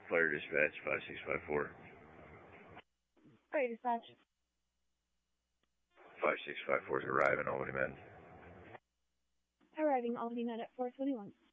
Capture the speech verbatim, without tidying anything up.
Fire dispatch, five six five four. Fire dispatch. five six five four is arriving, Albany Med. Arriving Albany Med at four twenty-one.